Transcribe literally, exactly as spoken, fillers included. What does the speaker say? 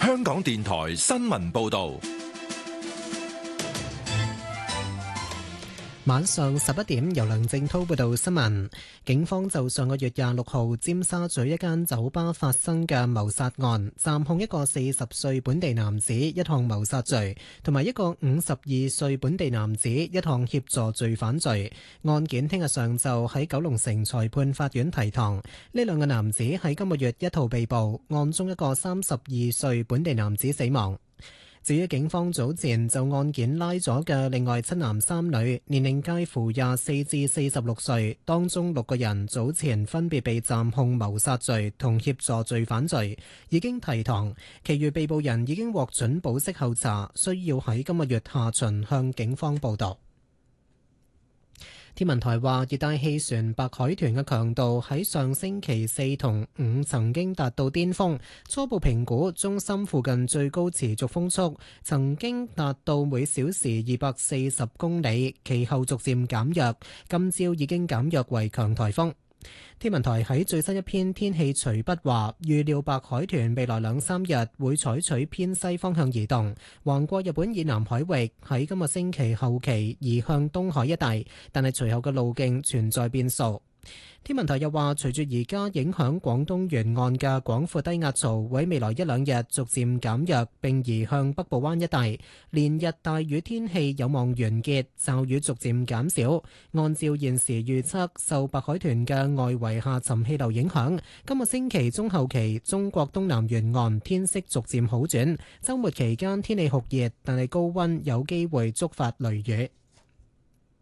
香港電台新聞報道。 晚上十一點，由梁正滔報道新聞。警方就上個月廿六號尖沙咀一間酒吧發生嘅謀殺案，暫控一個四十歲本地男子一項謀殺罪，同埋一個五十二歲本地男子一項協助罪犯罪。案件聽日上晝喺九龍城裁判法院提堂。呢兩個男子喺今個月一號被捕，案中一個三十二歲本地男子死亡。至於警方早前就案件拉咗嘅另外七男三女，年齡介乎廿四至四十六歲，當中六個人早前分別被暫控謀殺罪同協助罪犯罪，已經提堂。其餘被捕人已經獲准保釋候查，需要喺今個月下旬向警方報到。天文台話，熱帶氣旋白海豚嘅強度喺上星期四同五曾經達到巔峰，初步評估中心附近最高持續風速曾經達到每小時二百四十公里，其後逐漸減弱，今朝已經減弱為強颱風。天文台喺最新一篇天氣隨筆話，預料白海豚未來兩三日會採取偏西方向移動，橫過日本以南海域，喺今個星期後期移向東海一帶，但係隨後嘅路徑存在變數。天文台又話，隨住而家影響廣東沿岸嘅廣闊低壓槽會喺未來一兩日逐漸減弱，並移向北部灣一帶，連日大雨天氣有望完結，驟雨逐漸減少。按照現時預測，受白海豚嘅外圍下沉氣流影響，今個星期中後期中國東南沿岸天色逐漸好轉，週末期間天氣酷熱，但係高溫有機會觸發雷雨。